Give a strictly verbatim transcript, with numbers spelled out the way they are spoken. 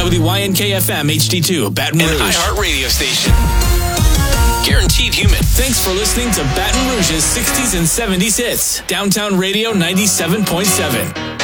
W Y N K F M H D two, Baton Rouge. An iHeart radio station. Guaranteed human. Thanks for listening to Baton Rouge's sixties and seventies hits. Downtown Radio ninety-seven point seven.